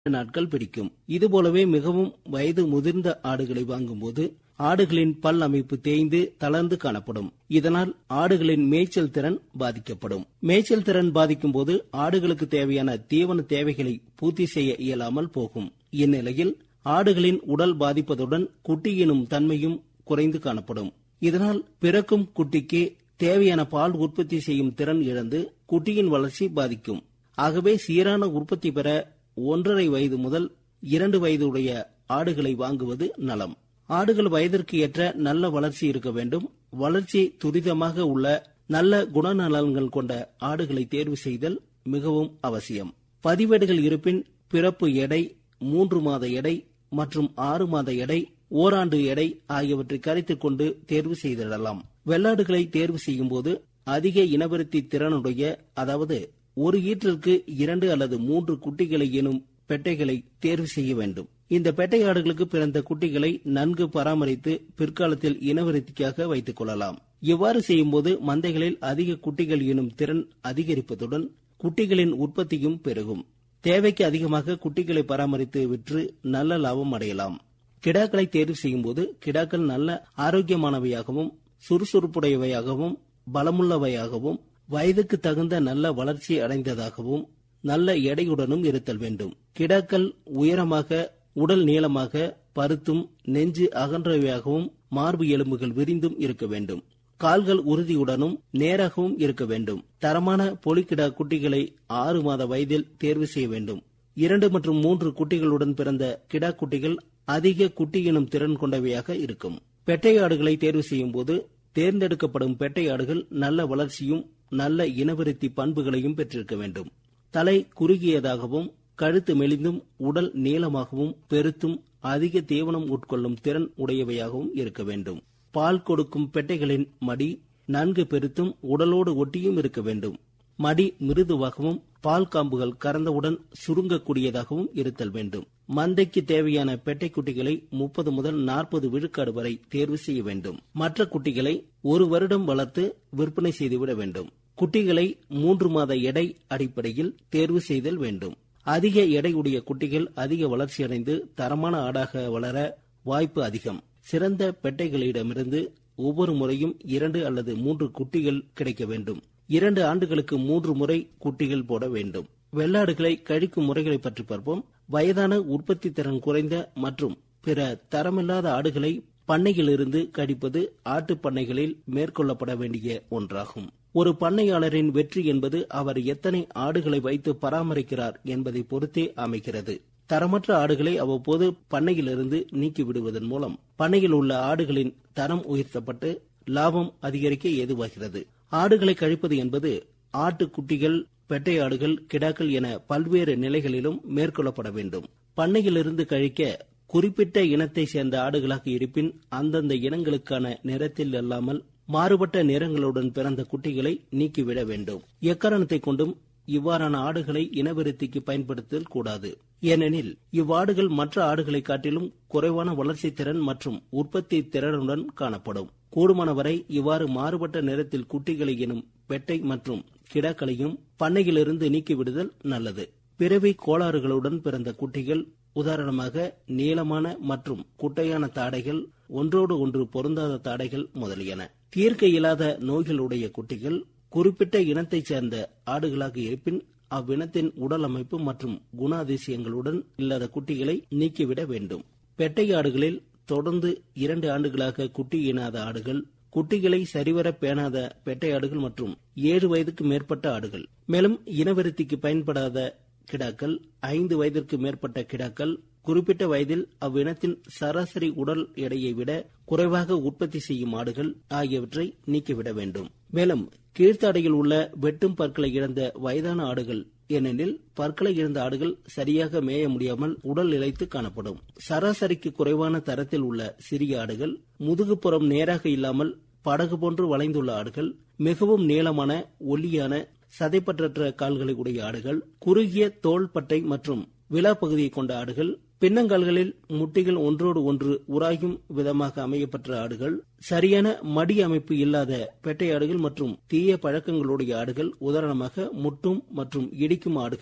நாட்கள் பிடிக்கும். இதுபோலவே மிகவும் வயது முதிர்ந்த ஆடுகளை வாங்கும்போது ஆடுகளின் பல் அமைப்பு தேய்ந்து தளர்ந்து காணப்படும். இதனால் ஆடுகளின் மேய்ச்சல் திறன் பாதிக்கப்படும். மேய்ச்சல் திறன் பாதிக்கும் போது ஆடுகளுக்கு தேவையான தீவன தேவைகளை பூர்த்தி செய்ய இயலாமல் போகும். இந்நிலையில் ஆடுகளின் உடல் பாதிப்பதுடன் குட்டி எனும் தன்மையும் குறைந்து காணப்படும். இதனால் பிறக்கும் குட்டிக்கு தேவையான பால் உற்பத்தி செய்யும் திறன் இழந்து குட்டியின் வளர்ச்சி பாதிக்கும். ஆகவே சீரான உற்பத்தி பெற 1.5 வயது முதல் 2 வயது உடைய ஆடுகளை வாங்குவது நலம். ஆடுகள் வயதிற்கு ஏற்ற நல்ல வளர்ச்சி இருக்க வேண்டும். வளர்ச்சி துரிதமாக உள்ள நல்ல குணநலன்கள் கொண்ட ஆடுகளை தேர்வு செய்தல் மிகவும் அவசியம். பதிவேடுகள் இருப்பின் பிறப்பு எடை, 3 மாத எடை மற்றும் 6 மாத எடை, ஓராண்டு எடை ஆகியவற்றை கருத்தில் கொண்டு தேர்வு செய்திடலாம். வெள்ளாடுகளை தேர்வு செய்யும் போது அதிக இனவிருத்தி திறனுடைய, அதாவது ஒரு ஈற்றிற்கு 2 அல்லது 3 குட்டிகளை எனும் பெட்டைகளை தேர்வு செய்ய வேண்டும். இந்த பெட்டை ஆடுகளுக்கு பிறந்த குட்டிகளை நன்கு பராமரித்து பிற்காலத்தில் இனவிருத்திக்காக வைத்துக் கொள்ளலாம். இவ்வாறு செய்யும்போது மந்தைகளில் அதிக குட்டிகள் எனும் திறன் அதிகரிப்பதுடன் குட்டிகளின் உற்பத்தியும் பெருகும். தேவைக்கு அதிகமாக குட்டிகளை பராமரித்து விற்று நல்ல லாபம் அடையலாம். கிடாக்களை தேர்வு செய்யும் போது கிடாக்கள் நல்ல ஆரோக்கியமானவையாகவும் சுறுசுறுப்புடையவையாகவும் பலமுள்ளவையாகவும் வயதுக்கு தகுந்த நல்ல வளர்ச்சி அடைந்ததாகவும் நல்ல எடையுடனும் இருத்தல் வேண்டும். கிடாக்கள் உயரமாக, உடல் நீளமாக, பருத்தும் நெஞ்சு அகன்றவையாகவும் மார்பு எலும்புகள் விரிந்தும் இருக்க வேண்டும். கால்கள் உறுதியுடனும் நேராகவும் இருக்க வேண்டும். தரமான பொலிக்கிடா குட்டிகளை 6 மாத வயதில் தேர்வு செய்ய வேண்டும். 2 மற்றும் 3 குட்டிகளுடன் பிறந்த கிடா குட்டிகள் அதிக குட்டி எனும் திறன் கொண்டவையாக இருக்கும். பெட்டை ஆடுகளை தேர்வு செய்யும் போது தேர்ந்தெடுக்கப்படும் பெட்டை ஆடுகள் நல்ல வளர்ச்சியும் நல்ல இனவிருத்தி பண்புகளையும் பெற்றிருக்க வேண்டும். தலை குறுகியதாகவும், கழுத்து மெலிந்தும், உடல் நீளமாகவும், பெருத்தும் அதிக தீவனம் உட்கொள்ளும் திறன் உடையவையாகவும் இருக்க வேண்டும். பால் கொடுக்கும் பெட்டைகளின் மடி நன்கு பெருத்தும் உடலோடு ஒட்டியும் இருக்க வேண்டும். மடி மிருதுவாகவும் பால் காம்புகள் கறந்தவுடன் சுருங்கக்கூடியதாகவும் இருத்தல் வேண்டும். மந்தைக்கு தேவையான பெட்டை குட்டிகளை 30 முதல் 40 விழுக்காடு வரை தேர்வு செய்ய வேண்டும். மற்ற குட்டிகளை 1 வருடம் வளர்த்து விற்பனை செய்துவிட வேண்டும். குட்டிகளை 3 மாத எடை அடிப்படையில் தேர்வு செய்தல் வேண்டும். அதிக எடையுடைய குட்டிகள் அதிக வளர்ச்சியடைந்து தரமான ஆடாக வளர வாய்ப்பு அதிகம். சிறந்த பெட்டைகளிடமிருந்து ஒவ்வொரு முறையும் 2 அல்லது 3 குட்டிகள் கிடைக்க வேண்டும். 2 ஆண்டுகளுக்கு 3 முறை குட்டிகள் போட வேண்டும். வெள்ளாடுகளை கழிக்கும் முறைகளை பற்றி பார்ப்போம். வயதான உற்பத்தி திறன் குறைந்த மற்றும் பிற தரமில்லாத ஆடுகளை பண்ணையிலிருந்து கழிப்பது ஆட்டு பண்ணைகளில் மேற்கொள்ளப்பட வேண்டிய ஒன்றாகும். ஒரு பண்ணையாளரின் வெற்றி என்பது அவர் எத்தனை ஆடுகளை வைத்து பராமரிக்கிறார் என்பதை பொறுத்தே அமைகிறது. தரமற்ற ஆடுகளை அவ்வப்போது பண்ணையிலிருந்து நீக்கிவிடுவதன் மூலம் பண்ணையில் உள்ள ஆடுகளின் தரம் உயர்த்தப்பட்டு லாபம் அதிகரிக்க ஏதுவாகிறது. ஆடுகளை கழிப்பது என்பது ஆட்டுக்குட்டிகள், பெட்டை ஆடுகள், கிடாக்கள் என பல்வேறு நிலைகளிலும் மேற்கொள்ளப்பட வேண்டும். பண்ணையிலிருந்து கழிக்க குறிப்பிட்ட இனத்தை சேர்ந்த ஆடுகளாக இருப்பின் அந்தந்த இனங்களுக்கான நிறத்தில் அல்லாமல் மாறுபட்ட நிறங்களுடன் பிறந்த குட்டிகளை நீக்கிவிட வேண்டும். எக்காரணத்தை கொண்டும் இவ்வாறான ஆடுகளை இனவிருத்திக்கு பயன்படுத்தல் கூடாது. ஏனெனில் இவ்வாடுகள் மற்ற ஆடுகளை காட்டிலும் குறைவான வளர்ச்சி திறன் மற்றும் உற்பத்தி திறனுடன் காணப்படும். கூடுமானவரை இவ்வாறு மாறுபட்ட நிறத்தில் குட்டிகளை எனும் பெட்டை மற்றும் கிடாக்களையும் பண்ணையிலிருந்து நீக்கிவிடுதல் நல்லது. பிறவி கோளாறுகளுடன் பிறந்த குட்டிகள், உதாரணமாக நீளமான மற்றும் குட்டையான தாடைகள், ஒன்றோடு ஒன்று பொருந்தாத தாடைகள் முதலியன. தீர்க்க இயலாத நோய்களுடைய குட்டிகள் குறிப்பிட்ட இனத்தைச் சேர்ந்த ஆடுகளாக இருப்பின் அவ்வினத்தின் உடல் அமைப்பு மற்றும் குணாதிசயங்களுடன் இல்லாத குட்டிகளை நீக்கிவிட வேண்டும். பெட்டை ஆடுகளில் தொடர்ந்து 2 ஆண்டுகளாக குட்டி ஈனாத ஆடுகள், குட்டிகளை சரிவர பேணாத பெட்டை ஆடுகள் மற்றும் 7 வயதுக்கு மேற்பட்ட ஆடுகள், மேலும் இனவிருத்திக்கு பயன்படாத கிடாக்கள், 5 வயதிற்கு மேற்பட்ட கிடாக்கள், குறிப்பிட்ட வயதில் அவ்வினத்தின் சராசரி உடல் எடையை விட குறைவாக உற்பத்தி செய்யும் ஆடுகள் ஆகியவற்றை நீக்கிவிட வேண்டும். மேலும் கீழ்த்தாடையில் உள்ள வெட்டும் பற்களை இழந்த வயதான ஆடுகள், ஏனெனில் பற்களை இழந்த ஆடுகள் சரியாக மேய முடியாமல் உடல் இழைத்து காணப்படும். சராசரிக்கு குறைவான தரத்தில் உள்ள சிறிய ஆடுகள், முதுகுப்புறம் நேராக இல்லாமல் படகு போன்று வளைந்துள்ள ஆடுகள், மிகவும் நீளமான ஒல்லியான சதைப்பற்றற்ற கால்களை உடைய ஆடுகள், குறுகிய தோள்பட்டை மற்றும் விலா பகுதியை கொண்ட ஆடுகள், பின்னங்கால்களில் முட்டிகள் ஒன்றோடு ஒன்று உராயும் விதமாக அமையப்பட்ட ஆடுகள், சரியான மடி அமைப்பு இல்லாத பெட்டை ஆடுகள் மற்றும் தீய பழக்கங்களுடைய ஆடுகள், உதாரணமாக முட்டும் மற்றும் இடிக்கும் ஆடுகள்,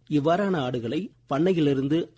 இவ்வாறான ஆடுகளை பண்ணையிலிருந்து